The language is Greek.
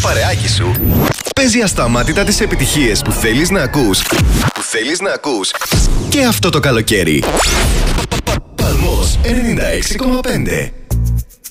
παρεάκι σου παίζει ασταμάτητα τις επιτυχίες που θέλεις να ακούς. Που θέλεις να ακούς και αυτό το καλοκαίρι. Παλμός 96,5.